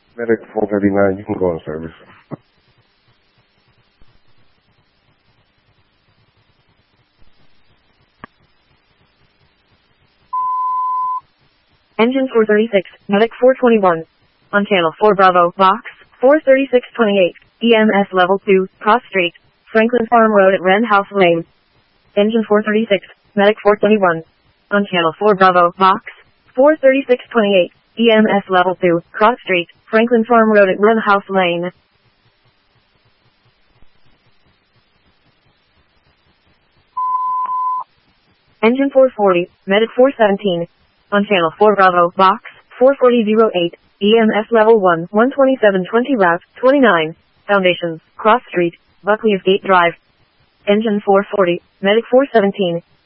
Medic 439, you can go on service. Engine 436, Medic 421. On channel 4 Bravo, box 43628, EMS level 2, Cross Street, Franklin Farm Road at Wren House Lane. Engine 436, Medic 421. On channel 4 Bravo, box 43628, EMS level 2, Cross Street, Franklin Farm Road at Wren House Lane. Engine 440, Medic 417. On channel 4 Bravo, box 44008, EMS level 1, 12720 route 29, Foundations, Cross Street, Buckley's Gate Drive. Engine 440, Medic 417.